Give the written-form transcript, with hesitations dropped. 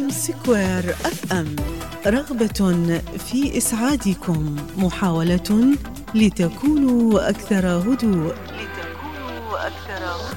سكوير اف ام، رغبة في إسعادكم، محاولة لتكونوا أكثر هدوء.